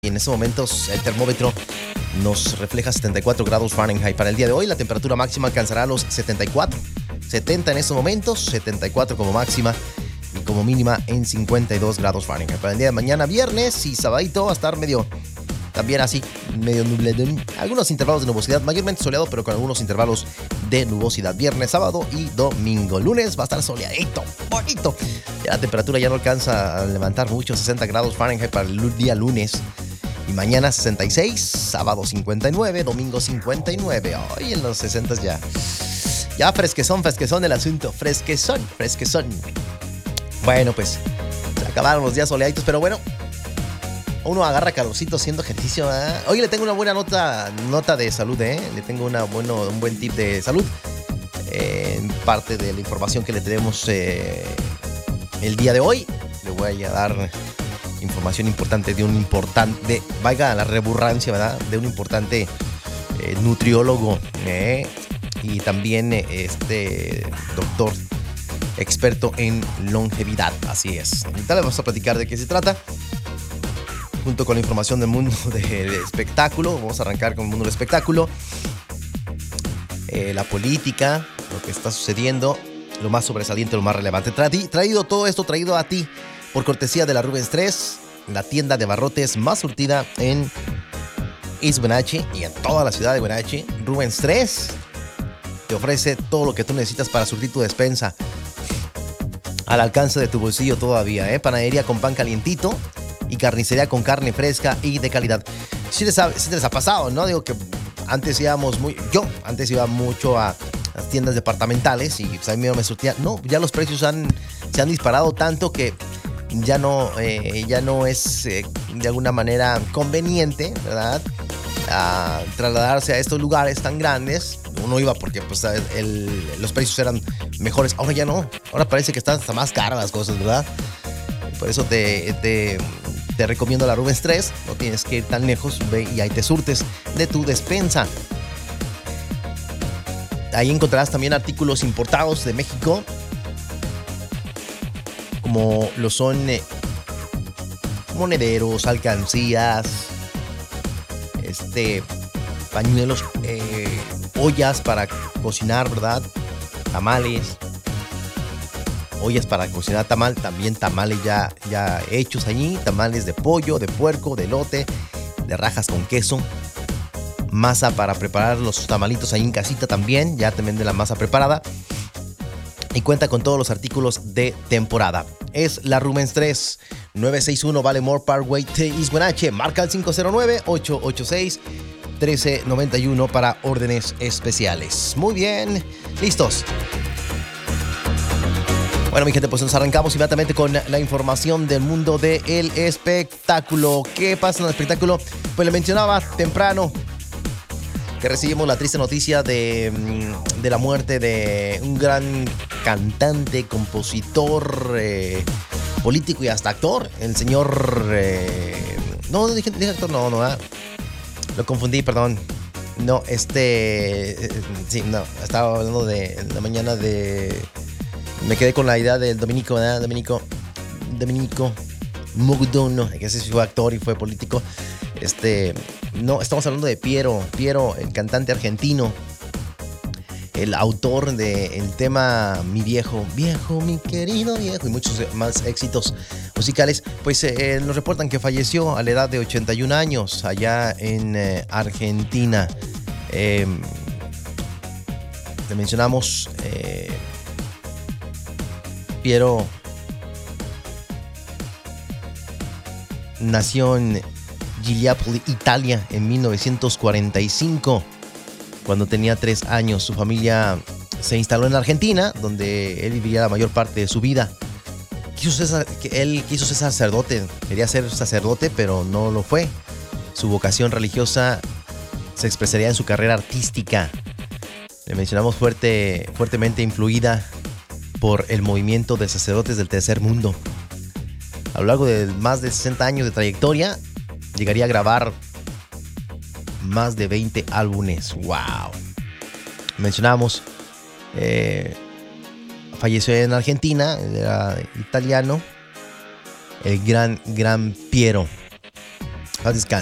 Y en estos momentos el termómetro nos refleja 74 grados Fahrenheit. Para el día de hoy la temperatura máxima alcanzará los 74. 70 en estos momentos, 74 como máxima y como mínima en 52 grados Fahrenheit. Para el día de mañana, viernes y sabadito, va a estar también así, medio nublado. Algunos intervalos de nubosidad, mayormente soleado, pero con algunos intervalos de nubosidad. Viernes, sábado y domingo. Lunes va a estar soleadito, bonito. Ya la temperatura ya no alcanza a levantar mucho, 60 grados Fahrenheit para el día lunes. Y mañana 66, sábado 59, domingo 59. Hoy en los 60 ya. Ya fresquezón el asunto. Fresquezón. Bueno, pues se acabaron los días soleaditos, pero bueno, uno agarra calorcito haciendo ejercicio, ¿verdad? Hoy le tengo una buena nota de salud, ¿eh? Le tengo un buen tip de salud. En parte de la información que le tenemos el día de hoy, le voy a dar información importante valga la redundancia, ¿verdad? De un importante nutriólogo, y también doctor experto en longevidad. Así es. Ahorita le vamos a platicar de qué se trata, junto con la información del mundo del espectáculo. Vamos a arrancar con el mundo del espectáculo, la política, lo que está sucediendo, lo más sobresaliente, lo más relevante. Todo esto traído a ti por cortesía de la Rubens 3, la tienda de abarrotes más surtida en East Wenatchee y en toda la ciudad de Wenatchee. Rubens 3 te ofrece todo lo que tú necesitas para surtir tu despensa al alcance de tu bolsillo todavía, Panadería con pan calientito y carnicería con carne fresca y de calidad. Si les ha pasado, ¿no? Digo que antes iba mucho a las tiendas departamentales y pues a mí me surtía. No, ya los precios se han disparado tanto que ya no es de alguna manera conveniente, ¿verdad? Trasladarse a estos lugares tan grandes. Uno iba porque pues los precios eran mejores. Ahora ya no. Ahora parece que están hasta más caras las cosas, ¿verdad? Por eso te recomiendo la Rubens 3. No tienes que ir tan lejos. Ve y ahí te surtes de tu despensa. Ahí encontrarás también artículos importados de México, como lo son monederos, alcancías, pañuelos, ollas para cocinar, ¿verdad? Tamales, ollas para cocinar tamal, también tamales ya hechos allí, tamales de pollo, de puerco, de elote, de rajas con queso, masa para preparar los tamalitos ahí en casita también, ya te vende la masa preparada. Y cuenta con todos los artículos de temporada. Es la Rubens 3, 961 Baltimore Parkway, East Wenatchee. Marca el 509-886-1391 para órdenes especiales. Muy bien, listos. Bueno, mi gente, pues nos arrancamos inmediatamente con la información del mundo del espectáculo. ¿Qué pasa en el espectáculo? Pues le mencionaba temprano que recibimos la triste noticia de la muerte de un gran cantante, compositor, político y hasta actor, el señor... dije actor, no, lo confundí, perdón. No, estaba hablando de la mañana de... Me quedé con la idea del Domenico, ¿verdad? Domenico Modugno, que ese fue actor y fue político. No, estamos hablando de Piero, el cantante argentino, el autor del tema Mi Viejo, mi querido viejo, y muchos más éxitos musicales. Pues nos reportan que falleció a la edad de 81 años allá en Argentina. Le mencionamos Piero nació en Giuliapoli, Italia, en 1945. Cuando tenía 3 años, su familia se instaló en Argentina, donde él viviría la mayor parte de su vida. Él quiso ser sacerdote, quería ser sacerdote, pero no lo fue. Su vocación religiosa se expresaría en su carrera artística. Le mencionamos fuertemente influida por el movimiento de sacerdotes del tercer mundo. A lo largo de más de 60 años de trayectoria, llegaría a grabar más de 20 álbumes. ¡Wow! Mencionamos, falleció en Argentina, era italiano, el gran Piero. Paz descanse.